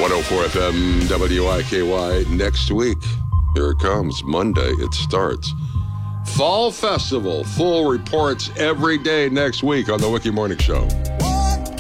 104 FM WIKY. Next week, here it comes. Monday, it starts. Fall Festival. Full reports every day next week on the Wiki Morning Show.